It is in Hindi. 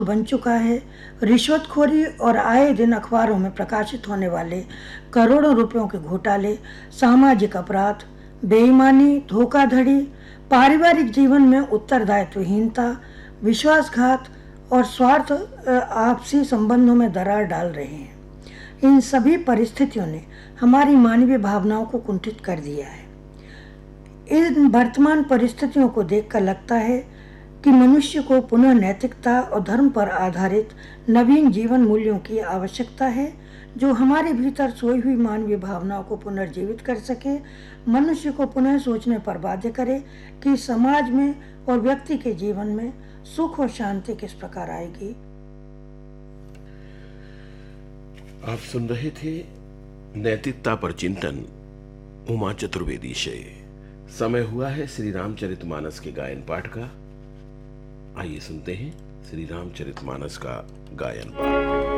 बन चुका है। रिश्वतखोरी और आए दिन अखबारों में प्रकाशित होने वाले करोड़ों रुपयों के घोटाले, सामाजिक अपराध, बेईमानी, धोखाधड़ी, पारिवारिक जीवन में उत्तरदायित्वहीनता, विश्वासघात और स्वार्थ आपसी संबंधों में दरार डाल रहे हैं। इन सभी परिस्थितियों ने हमारी मानवीय भावनाओं को कुंठित कर दिया है। इन वर्तमान परिस्थितियों को देखकर लगता है कि मनुष्य को पुनः नैतिकता और धर्म पर आधारित नवीन जीवन मूल्यों की आवश्यकता है, जो हमारे भीतर सोई हुई मानवीय भावनाओं को पुनर्जीवित कर सके, मनुष्य को पुनः सोचने पर बाध्य करे कि समाज में और व्यक्ति के जीवन में सुख और शांति किस प्रकार आएगी। आप सुन रहे थे नैतिकता पर चिंतन, उमा चतुर्वेदी से। समय हुआ है श्री रामचरितमानस के गायन पाठ का। आइए सुनते हैं श्री रामचरितमानस का गायन पाठ।